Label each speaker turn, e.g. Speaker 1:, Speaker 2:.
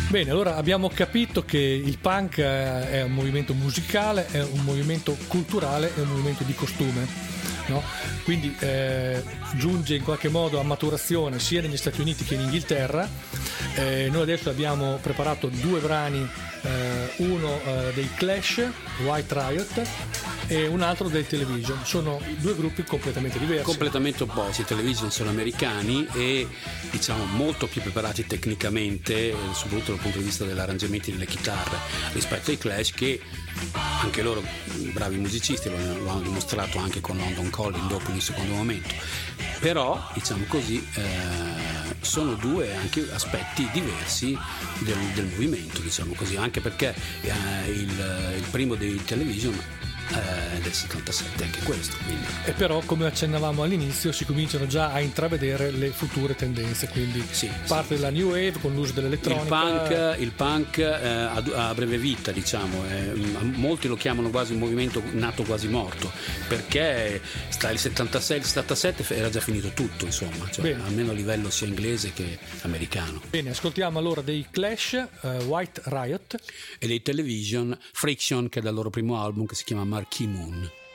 Speaker 1: Bene, allora abbiamo capito che il punk è un movimento musicale, è un movimento culturale, è un movimento di costume, no? Quindi giunge in qualche modo a maturazione sia negli Stati Uniti che in Inghilterra. Noi adesso abbiamo preparato due brani, uno dei Clash, White Riot, e un altro dei Television. Sono due gruppi completamente diversi,
Speaker 2: completamente opposti. I Television sono americani e diciamo molto più preparati tecnicamente, soprattutto dal punto di vista degli arrangiamenti delle chitarre, rispetto ai Clash, che anche loro bravi musicisti, lo hanno dimostrato anche con London Calling dopo in un secondo momento, però diciamo così sono due anche aspetti diversi del movimento, diciamo così, anche perché il primo dei Television del 77 anche questo, quindi.
Speaker 1: E però, come accennavamo all'inizio, si cominciano già a intravedere le future tendenze, quindi parte della new wave con l'uso dell'elettronica.
Speaker 2: Il punk a breve vita, diciamo, molti lo chiamano quasi un movimento nato quasi morto, perché il 76, il 77 era già finito tutto, insomma, cioè, almeno a livello sia inglese che americano.
Speaker 1: Bene, ascoltiamo allora dei Clash, White Riot,
Speaker 2: e dei Television, Friction, che è dal loro primo album che si chiama Marquee Moon.